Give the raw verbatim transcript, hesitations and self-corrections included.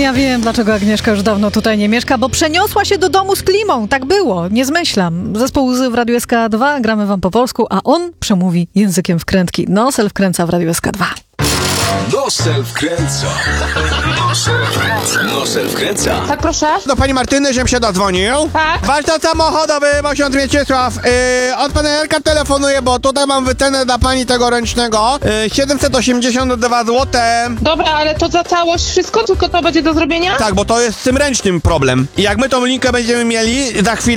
Ja wiem, dlaczego Agnieszka już dawno tutaj nie mieszka, bo przeniosła się do domu z klimą. Tak było, nie zmyślam. Zespół Łzy w Radiu S K dwa, gramy wam po polsku, a on przemówi językiem wkrętki. Nosel wkręca w Radiu S K dwa. Nosel wkręca. Nosel wkręca. Nosel wkręca. Tak, proszę. Do pani Martyny, żebym się dodzwonił. Tak. Warsztat samochodowy, osiąd Mieczysław. Yy, od pana Jarka telefonuję, bo tutaj mam wycenę dla pani tego ręcznego. Yy, siedemset osiemdziesiąt dwa złote. Dobra, ale to za całość wszystko, tylko to będzie do zrobienia? Tak, bo to jest z tym ręcznym problem. I jak my tą linkę będziemy mieli za chwilę,